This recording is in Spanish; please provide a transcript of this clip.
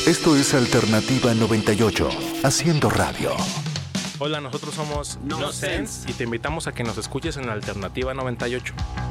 Esto es Alternativa 98, haciendo radio. Hola, nosotros somos No Sense y te invitamos a que nos escuches en Alternativa 98.